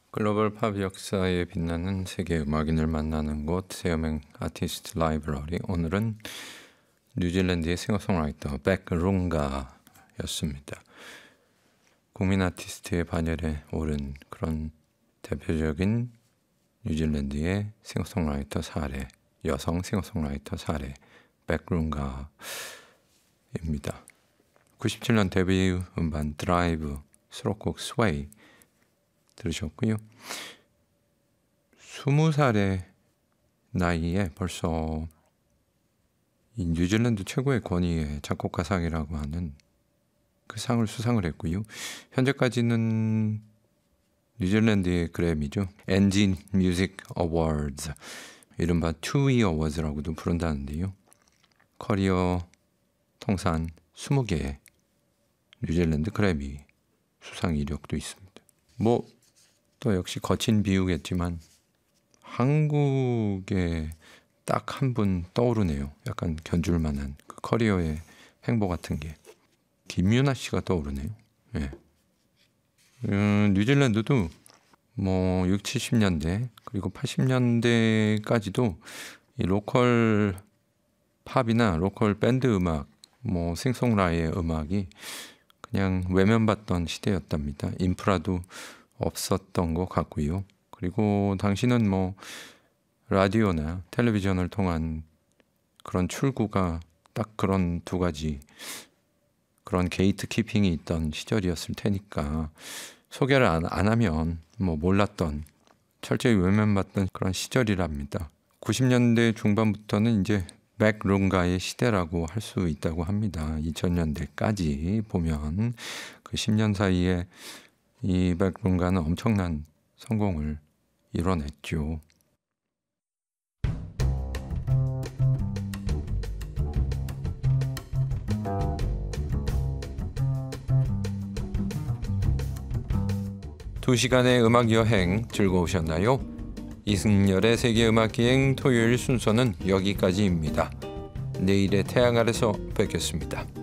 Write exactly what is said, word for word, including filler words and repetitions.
글로벌 팝 역사에 빛나는 세계 음악인을 만나는 곳 세어맹 아티스트 라이브러리. 오늘은 뉴질랜드의 싱어송라이터 백 룽가였습니다. 국민 아티스트의 반열에 오른 그런 대표적인 뉴질랜드의 싱어송라이터 사례, 여성 싱어송라이터 사례 백 룽가입니다. 구십칠 년 데뷔 음반 드라이브 수록곡 스웨이 들으셨고요. 스무 살의 나이에 벌써 이 뉴질랜드 최고의 권위의 작곡가상이라고 하는 그 상을 수상을 했고요. 현재까지는 뉴질랜드의 그래미죠. 엔진 뮤직 어워즈, 이른바 투이 어워즈라고도 부른다는데요. 커리어 통산 스무 개의 뉴질랜드 그래미 수상 이력도 있습니다. 뭐 또 역시 거친 비유겠지만 한국에 딱 한 분 떠오르네요. 약간 견줄만한 그 커리어의 행보 같은 게 김유나 씨가 떠오르네요. 예. 음, 뉴질랜드도 뭐 육십, 칠십 년대 그리고 팔십 년대까지도 이 로컬 팝이나 로컬 밴드 음악, 뭐 싱송라이의 음악이 그냥 외면받던 시대였답니다. 인프라도 없었던 것 같고요. 그리고 당시는 뭐 라디오나 텔레비전을 통한 그런 출구가 딱 그런 두 가지 그런 게이트 키핑이 있던 시절이었을 테니까 소개를 안, 안 하면 뭐 몰랐던, 철저히 외면받던 그런 시절이랍니다. 구십 년대 중반부터는 이제 백 룽가의 시대라고 할 수 있다고 합니다. 이천 년대까지 보면 그 십 년 사이에 이 백 룽가는 엄청난 성공을 이뤄냈죠. 두 시간의 음악 여행 즐거우셨나요? 이승열의 세계음악기행 토요일 순서는 여기까지입니다. 내일의 태양 아래서 뵙겠습니다.